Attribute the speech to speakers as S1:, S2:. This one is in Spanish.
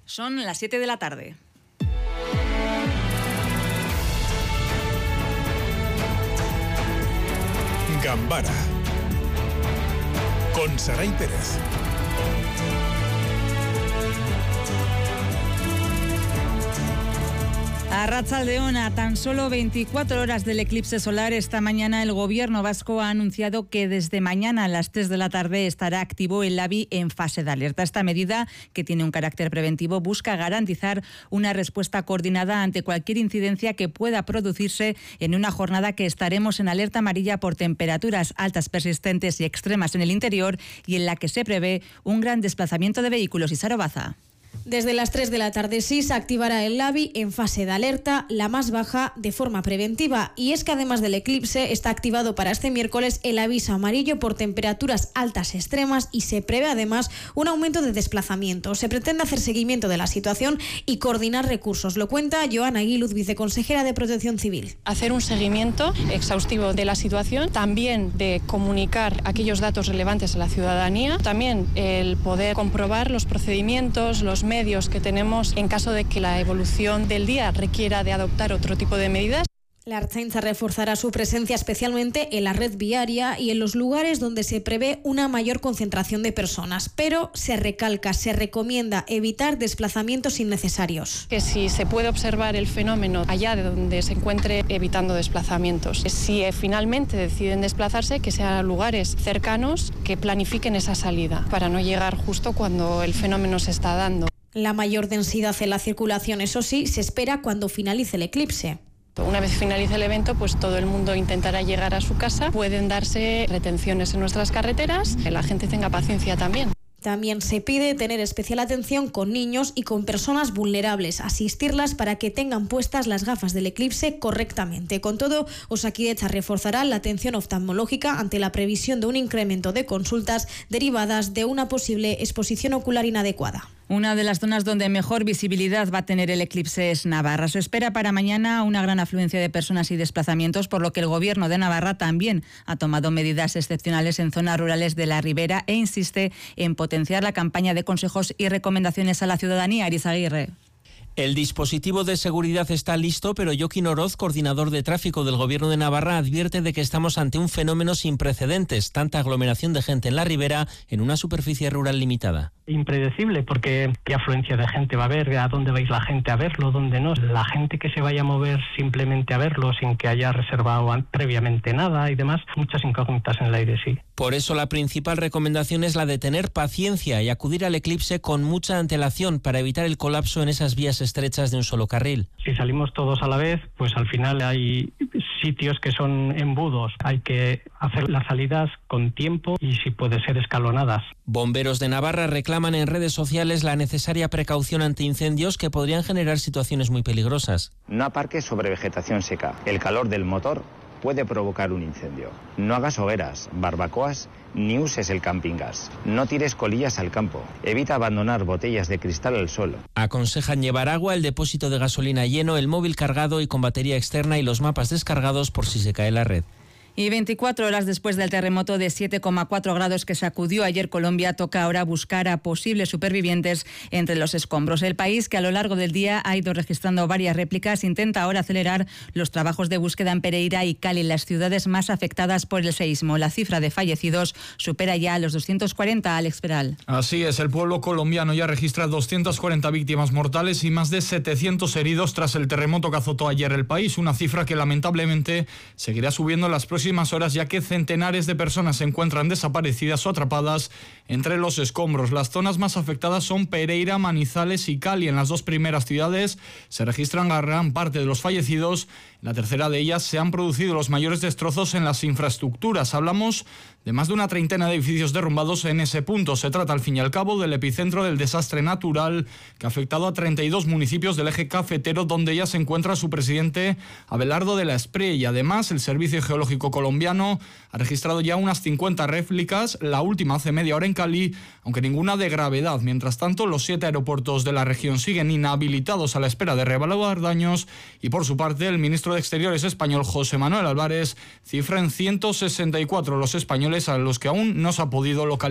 S1: Son las 7 de la tarde.
S2: Gambara con Saray Pérez.
S1: Arratsaldeon, a tan solo 24 horas del eclipse solar, esta mañana el gobierno vasco ha anunciado que desde mañana a las 3 de la tarde estará activo el AVI en fase de alerta. Esta medida, que tiene un carácter preventivo, busca garantizar una respuesta coordinada ante cualquier incidencia que pueda producirse en una jornada que estaremos en alerta amarilla por temperaturas altas persistentes y extremas en el interior y en la que se prevé un gran desplazamiento de vehículos. Isaro Baza.
S3: Desde las 3 de la tarde sí se activará el AVI en fase de alerta, la más baja, de forma preventiva. Y es que además del eclipse está activado para este miércoles el aviso amarillo por temperaturas altas extremas y se prevé además un aumento de desplazamiento. Se pretende hacer seguimiento de la situación y coordinar recursos. Lo cuenta Joana Aguiluz, viceconsejera de Protección Civil.
S4: Hacer un seguimiento exhaustivo de la situación, también de comunicar aquellos datos relevantes a la ciudadanía, también el poder comprobar los procedimientos, los medios que tenemos en caso de que la evolución del día requiera de adoptar otro tipo de medidas.
S3: La Ertzaintza reforzará su presencia especialmente en la red viaria y en los lugares donde se prevé una mayor concentración de personas, pero se recomienda evitar desplazamientos innecesarios.
S4: Que si se puede observar el fenómeno allá de donde se encuentre, evitando desplazamientos. Si finalmente deciden desplazarse, que sean lugares cercanos que planifiquen esa salida para no llegar justo cuando el fenómeno se está dando.
S3: La mayor densidad en la circulación, eso sí, se espera cuando finalice el eclipse.
S4: Una vez finalice el evento, pues todo el mundo intentará llegar a su casa. Pueden darse retenciones en nuestras carreteras, que la gente tenga paciencia también.
S3: También se pide tener especial atención con niños y con personas vulnerables, asistirlas para que tengan puestas las gafas del eclipse correctamente. Con todo, Osakidetza reforzará la atención oftalmológica ante la previsión de un incremento de consultas derivadas de una posible exposición ocular inadecuada.
S1: Una de las zonas donde mejor visibilidad va a tener el eclipse es Navarra. Se espera para mañana una gran afluencia de personas y desplazamientos, por lo que el Gobierno de Navarra también ha tomado medidas excepcionales en zonas rurales de la Ribera e insiste en potenciar la campaña de consejos y recomendaciones a la ciudadanía. Arizaguirre.
S5: El dispositivo de seguridad está listo, pero Joaquín Oroz, coordinador de tráfico del Gobierno de Navarra, advierte de que estamos ante un fenómeno sin precedentes, tanta aglomeración de gente en la ribera en una superficie rural limitada.
S6: Impredecible, porque qué afluencia de gente va a haber, a dónde vais la gente a verlo, dónde no. La gente que se vaya a mover simplemente a verlo sin que haya reservado previamente nada y demás, muchas incógnitas en el aire, sí.
S5: Por eso la principal recomendación es la de tener paciencia y acudir al eclipse con mucha antelación para evitar el colapso en esas vías estrechas de un solo carril.
S6: Si salimos todos a la vez, pues al final hay sitios que son embudos. Hay que hacer las salidas con tiempo y si puede ser escalonadas.
S5: Bomberos de Navarra reclaman en redes sociales la necesaria precaución ante incendios que podrían generar situaciones muy peligrosas.
S7: No aparques sobre vegetación seca. El calor del motor puede provocar un incendio. No hagas hogueras, barbacoas, ni uses el camping gas. No tires colillas al campo. Evita abandonar botellas de cristal al suelo.
S5: Aconsejan llevar agua, el depósito de gasolina lleno, el móvil cargado y con batería externa y los mapas descargados por si se cae la red.
S1: Y 24 horas después del terremoto de 7,4 grados que sacudió ayer Colombia, toca ahora buscar a posibles supervivientes entre los escombros. El país, que a lo largo del día ha ido registrando varias réplicas, intenta ahora acelerar los trabajos de búsqueda en Pereira y Cali, las ciudades más afectadas por el seísmo. La cifra de fallecidos supera ya a los 240, Alex Peral.
S8: Así es, el pueblo colombiano ya registra 240 víctimas mortales y más de 700 heridos tras el terremoto que azotó ayer el país, una cifra que lamentablemente seguirá subiendo en las próximas horas, ya que centenares de personas se encuentran desaparecidas o atrapadas entre los escombros. Las zonas más afectadas son Pereira, Manizales y Cali. En las dos primeras ciudades se registran gran parte de los fallecidos. En la tercera de ellas se han producido los mayores destrozos en las infraestructuras. Hablamos de más de una treintena de edificios derrumbados en ese punto. Se trata, al fin y al cabo, del epicentro del desastre natural que ha afectado a 32 municipios del eje cafetero, donde ya se encuentra su presidente Abelardo de la Espriella. Y además, el Servicio Geológico colombiano ha registrado ya unas 50 réplicas, la última hace media hora en Cali, aunque ninguna de gravedad. Mientras tanto, los 7 aeropuertos de la región siguen inhabilitados a la espera de reevaluar daños y, por su parte, el ministro de Exteriores español, José Manuel Álvarez, cifra en 164 los españoles a los que aún no se ha podido localizar.